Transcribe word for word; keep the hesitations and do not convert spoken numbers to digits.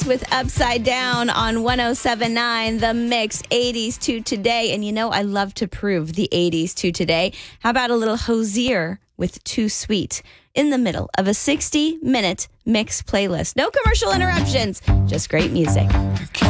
with Upside Down on one oh seven point nine, The Mix, eighties to today. And you know, I love to prove the eighties to today. How about a little Hozier with Too Sweet in the middle of a sixty-minute mix playlist? No commercial interruptions, just great music.